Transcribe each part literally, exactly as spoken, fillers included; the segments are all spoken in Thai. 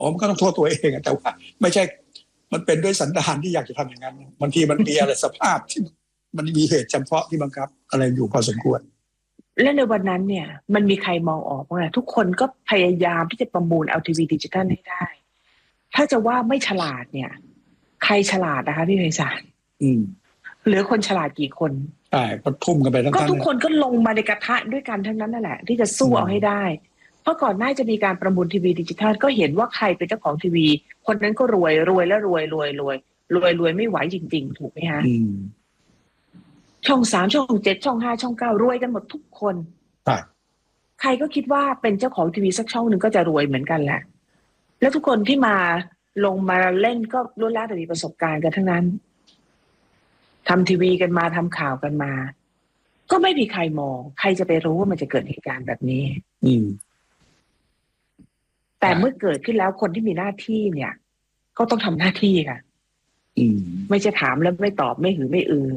อ๋อมันก็ต้องโทษตัวเองแต่ว่าไม่ใช่มันเป็นด้วยสันดานที่อยากจะทำอย่างนั้นบางทีมันมีอะไรสภาพที่มันมีเหตุจำเพาะที่บังคับอะไรอยู่พอสมควรและในวันนั้นเนี่ยมันมีใครมองออกว่าทุกคนก็พยายามที่จะประมูลเอาทีวีดิจิทัลให้ได้ถ้าจะว่าไม่ฉลาดเนี่ยใครฉลาดนะคะพี่ไพศาลเหลือคนฉลาดกี่คนใช่ก็ทุ่มกันไปทั้งนั้นก็ทุกคนก็ลงมาในกระทะด้วยกันทั้งนั้นนั่นแหละที่จะสู้เอาให้ได้เพราะก่อนหน้าจะมีการประมูลทีวีดิจิทัลก็เห็นว่าใครเป็นเจ้าของทีวีคนนั้นก็รวยรวยและรวยรวยรวยรวยรวยไม่ไหวจริงๆถูกไหมฮะช่องสามช่องเจ็ดช่องห้าช่องเก้ารวยกันหมดทุกคนใครก็คิดว่าเป็นเจ้าของทีวีสักช่องหนึ่งก็จะรวยเหมือนกันแหละแล้วทุกคนที่มาลงมาเล่นก็ล้วนแล้วแต่มีประสบการณ์กันทั้งนั้นทำทีวีกันมาทำข่าวกันมาก็ไม่มีใครมองใครจะไปรู้ว่ามันจะเกิดเหตุการณ์แบบนี้อืมแต่เมื่อเกิดขึ้นแล้วคนที่มีหน้าที่เนี่ยก็ต้องทำหน้าที่ค่ะอืมไม่ใช่ถามแล้วไม่ตอบไม่หือไม่อือ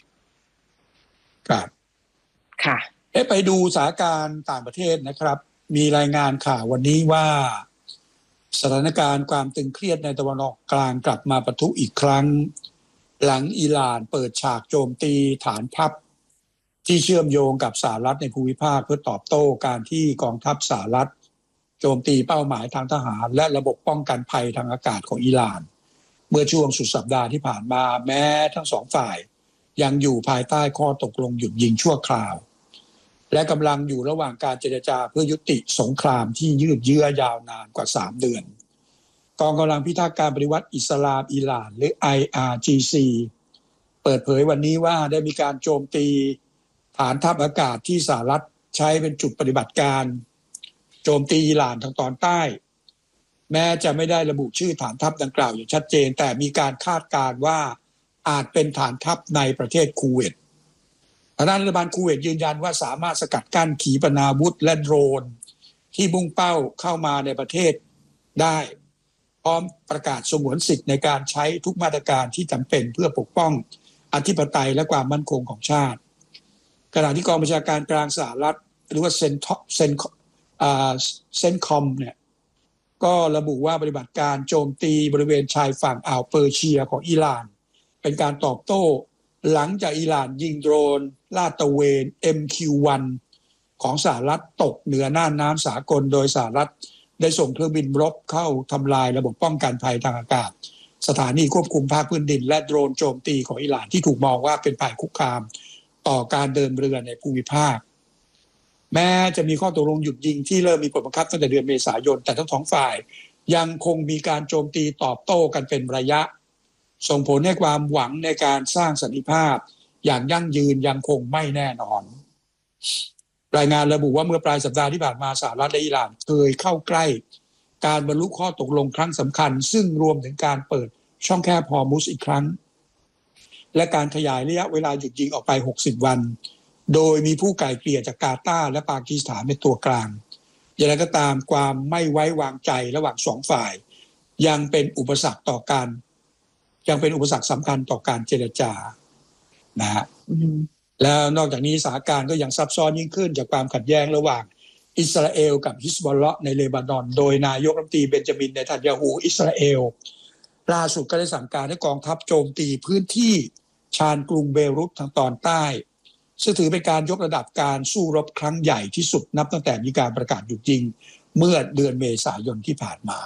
ครับค่ะเอ๊ะไปดูสถานการณ์ต่างประเทศนะครับมีรายงานข่าววันนี้ว่าสถานการณ์ความตึงเครียดในตะวันออกกลางกลับมาปะทุอีกครั้งหลังอิหร่านเปิดฉากโจมตีฐานทัพที่เชื่อมโยงกับสหรัฐในภูมิภาคเพื่อตอบโต้การที่กองทัพสหรัฐโจมตีเป้าหมายทางทหารและระบบป้องกันภัยทางอากาศของอิหร่านเมื่อช่วงสุดสัปดาห์ที่ผ่านมาแม้ทั้งสองฝ่ายยังอยู่ภายใต้ข้อตกลงหยุดยิงชั่วคราวและกำลังอยู่ระหว่างการเจรจาเพื่อยุติสงครามที่ยืดเยื้อยาวนานกว่าสามเดือนกองกำลังพิทักษ์การปฏิวัติอิสลามอิหร่านหรือ ไอ อาร์ จี ซี เปิดเผยวันนี้ว่าได้มีการโจมตีฐานทัพอากาศที่สหรัฐใช้เป็นจุดปฏิบัติการโจมตีอิหร่านทางตอนใต้แม้จะไม่ได้ระบุชื่อฐานทัพดังกล่าวอย่างชัดเจนแต่มีการคาดการณ์ว่าอาจเป็นฐานทัพในประเทศคูเวตทางด้านรัฐบาลคูเวตยืนยันว่าสามารถสกัดกั้นขีปนาวุธและโดรนที่มุ่งเป้าเข้ามาในประเทศได้พร้อมประกาศสงวนสิทธิ์ในการใช้ทุกมาตรการที่จำเป็นเพื่อปกป้องอธิปไตยและความมั่นคงของชาติขณะที่กองบัญชาการกลางสหรัฐหรือว่าเซนเซนอ่าเซนคอมเนี่ยก็ระบุว่าปฏิบัติการโจมตีบริเวณชายฝั่งอ่าวเปอร์เซียของอิหร่านเป็นการตอบโต้หลังจากอิหร่านยิงโดรนลาดตระเวน เอ็ม คิว วัน ของสหรัฐตกเหนือน่านน้ำสากลโดยสหรัฐได้ส่งเครื่องบินรบเข้าทำลายระบบป้องกันภัยทางอากาศสถานีควบคุมภาคพื้นดินและโดรนโจมตีของอิหร่านที่ถูกมองว่าเป็นภัยคุกคามต่อการเดินเรือในภูมิภาคแม้จะมีข้อตกลงหยุดยิงที่เริ่มมีผลบังคับตั้งแต่เดือนเมษายนแต่ทั้งสองฝ่ายยังคงมีการโจมตีตอบโต้กันเป็นระยะส่งผลให้ความหวังในการสร้างสันติภาพอย่างยั่งยืนยังคงไม่แน่นอนรายงานระบุว่าเมื่อปลายสัปดาห์ที่ผ่านมาสหรัฐและอิหร่านเคยเข้าใกล้การบรรลุข้อตกลงครั้งสำคัญซึ่งรวมถึงการเปิดช่องแคบฮอร์มุซอีกครั้งและการขยายระยะเวลาหยุดยิงออกไปหกสิบวันโดยมีผู้ไกล่เกลี่ยจากกาตาร์และปากีสถานเป็นตัวกลางอย่างไรก็ตามความไม่ไว้วางใจระหว่างสองฝ่ายยังเป็นอุปสรรคต่อการยังเป็นอุปสรรคสำคัญต่อการเจรจานะฮะแล้วนอกจากนี้สถานการณ์ก็ยังซับซ้อนยิ่งขึ้นจากความขัดแย้งระหว่างอิสราเอลกับฮิซบอลเลาะห์ในเลบานอนโดยนายกรัฐมนตรีเบนจามินเนทันยาฮูอิสราเอลล่าสุดก็ได้สั่งการให้กองทัพโจมตีพื้นที่ชานกรุงเบรุตทางตอนใต้ซึ่งถือเป็นการยกระดับการสู้รบครั้งใหญ่ที่สุดนับตั้งแต่มีการประกาศหยุดยิงเมื่อเดือนเมษายนที่ผ่านมา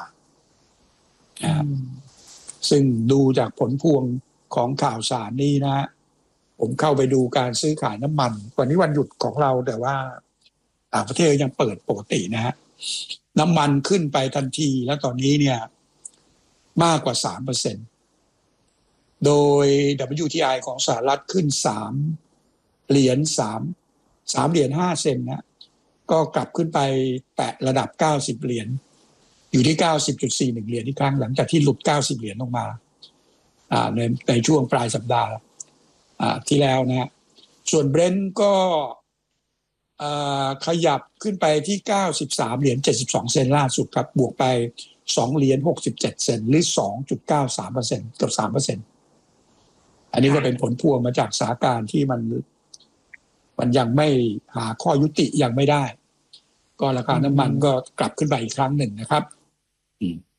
ซึ่งดูจากผลพวงของข่าวสารนี้นะผมเข้าไปดูการซื้อขายน้ำมันวันนี้วันหยุดของเราแต่ว่าต่างประเทศยังเปิดปกตินะฮะน้ำมันขึ้นไปทันทีแล้วตอนนี้เนี่ยมากกว่า สามเปอร์เซ็นต์ โดย ดับเบิลยู ที ไอ ของสหรัฐขึ้นสามเหรียญ3 3เหรียญห้าเซนต์นะก็กลับขึ้นไปแตะระดับเก้าสิบเหรียญอยู่ที่ เก้าสิบจุดสี่หนึ่ง เหรียญอีกครั้งหลังจากที่หลุดเก้าสิบเหรียญลงมาอ่าในในช่วงปลายสัปดาห์อ่าที่แล้วนะส่วนเบรนท์ก็อ่าขยับขึ้นไปที่เก้าสิบสามเหรียญเจ็ดสิบสองเซนต์ล่าสุดครับบวกไปสองเหรียญหกสิบเจ็ดเซนต์หรือ สองจุดเก้าสามเปอร์เซ็นต์ เกือบ สามเปอร์เซ็นต์ อันนี้ก็เป็นผลพวงมาจากสถานการณ์ที่มันมันยังไม่หาข้อยุติยังไม่ได้ก็ราคาน้ำมันก็กลับขึ้นไปอีกครั้งหนึ่งนะครับ